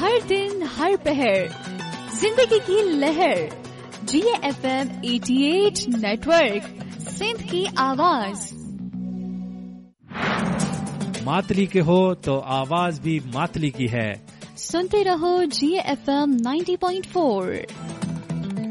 हर दिन हर पहर जिंदगी की लहर। GFM 88 नेटवर्क, सिंध की आवाज। मातली के हो तो आवाज भी मातली की है। सुनते रहो GFM 90.4।